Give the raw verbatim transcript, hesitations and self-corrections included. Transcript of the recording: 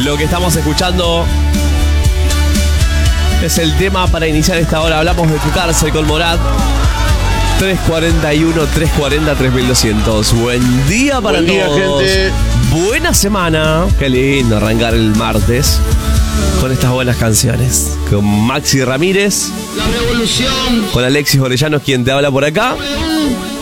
Lo que estamos escuchando es el tema para iniciar esta hora. Hablamos de tu cárcel con Morat. tres cuarenta y uno, tres cuarenta, tres mil doscientos. Buen día para Buen día, todos. gente. Buena semana. Qué lindo arrancar el martes con estas buenas canciones. Con Maxi Ramírez. La revolución. Con Alexis Orellano, quien te habla por acá.